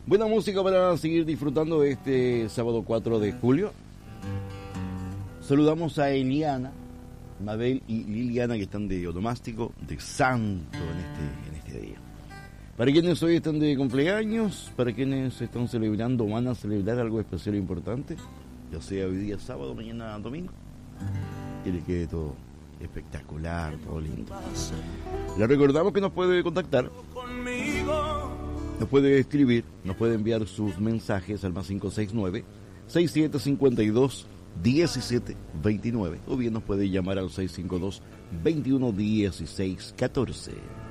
Buena música para seguir disfrutando este sábado 4 de julio. Saludamos a Eliana, Mabel y Liliana, que están de onomástico de santo en este día. Para quienes hoy están de cumpleaños, para quienes están celebrando, van a celebrar algo especial e importante, ya sea hoy día sábado, mañana domingo, que les quede todo espectacular, todo lindo. Le recordamos que nos puede contactar, nos puede escribir, nos puede enviar sus mensajes al más 569-6752-1729, o bien nos puede llamar al 652-211614.